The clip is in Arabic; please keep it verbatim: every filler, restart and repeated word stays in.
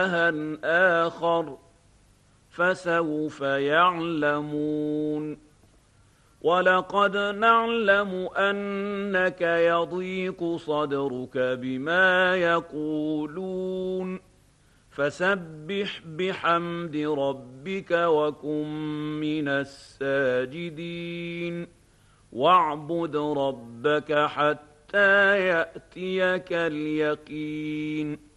إلها آخر فسوف يعلمون ولقد نعلم أنك يضيق صدرك بما يقولون فسبح بحمد ربك وكن من الساجدين واعبد ربك حتى يأتيك اليقين